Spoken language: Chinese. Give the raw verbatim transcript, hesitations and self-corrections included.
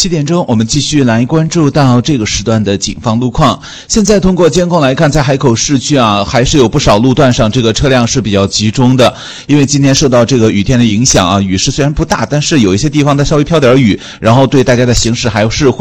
七点钟，我们继续来关注到这个时段的警方路况。现在通过监控来看，在海口市区啊，还是有不少路段上这个车辆是比较集中的。因为今天受到这个雨天的影响啊，雨势虽然不大，但是有一些地方它稍微飘点雨，然后对大家的行驶还是会